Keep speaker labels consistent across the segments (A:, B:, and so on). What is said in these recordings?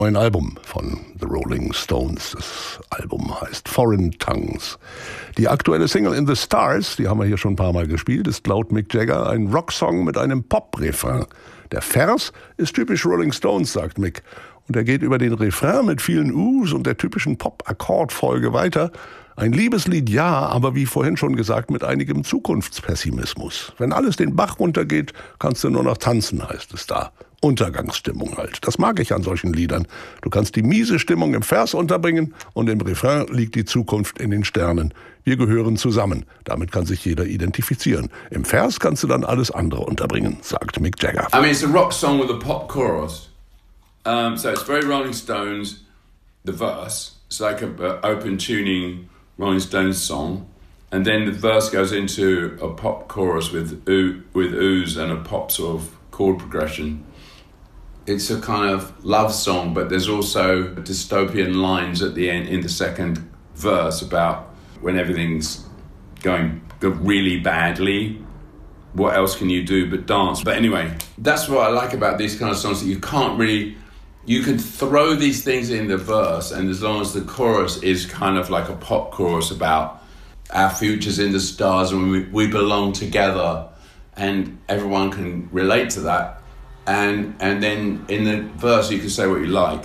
A: Ein Album von The Rolling Stones. Das Album heißt Foreign Tongues. Die aktuelle Single In the Stars, die haben wir hier schon ein paar Mal gespielt, ist laut Mick Jagger ein Rocksong mit einem Pop-Refrain. Der Vers ist typisch Rolling Stones, sagt Mick. Und er geht über den Refrain mit vielen Us und der typischen Pop-Akkordfolge weiter. Ein Liebeslied ja, aber wie vorhin schon gesagt, mit einigem Zukunftspessimismus. Wenn alles den Bach runtergeht, kannst du nur noch tanzen, heißt es da. Untergangsstimmung halt. Das mag ich an solchen Liedern. Du kannst die miese Stimmung im Vers unterbringen und im Refrain liegt die Zukunft in den Sternen. Wir gehören zusammen. Damit kann sich jeder identifizieren. Im Vers kannst du dann alles andere unterbringen, sagt Mick Jagger.
B: I mean, it's a rock song with a pop chorus. So it's very Rolling Stones, the verse. It's like an open tuning Rolling Stones song. And then the verse goes into a pop chorus with oohs and a pop sort of chord progression. It's a kind of love song, but there's also dystopian lines at the end in the second verse about when everything's going really badly. What else can you do but dance? But anyway, that's what I like about these kind of songs, that you can't really... You can throw these things in the verse, and as long as the chorus is kind of like a pop chorus about our future's in the stars and we belong together, and everyone can relate to that. And then in the verse you can say what you like.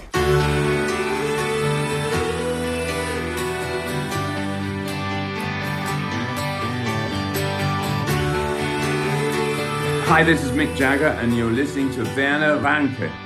B: Hi, this is Mick Jagger and you're listening to Werner Ranke.